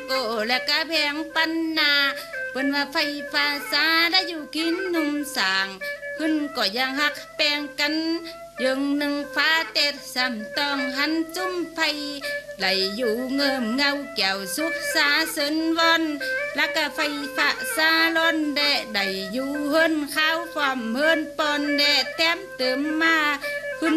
โกและกะแพงปันนาเปิ้นว่าไฟฟ้าซาได้อยู่กินหนุ่มสางขึ้นก็ยังหักแปลงกันยังหนึ่งฟ้าเต็ดซ้ำต้องหันจุ้มไฟไหลอยู่เงิมเงาแก้วสุขสาเสินวอนแล้วก็ไฟฟ้าซาล้อนแดดได้อยู่เฮิรนข้าวความเฮิรนปอนแดดแต้มเติมมา